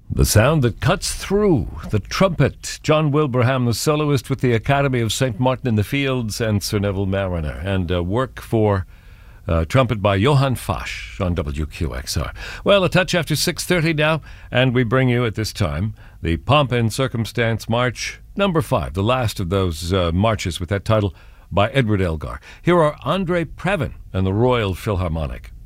The sound that cuts through, the trumpet. John Wilbraham, the soloist with the Academy of St. Martin in the Fields, and Sir Neville Marriner, and work for trumpet by Johann Fasch on WQXR. Well, a touch after 6:30 now, and we bring you at this time the Pomp and Circumstance March number 5, the last of those marches with that title by Edward Elgar. Here are Andre Previn and the Royal Philharmonic.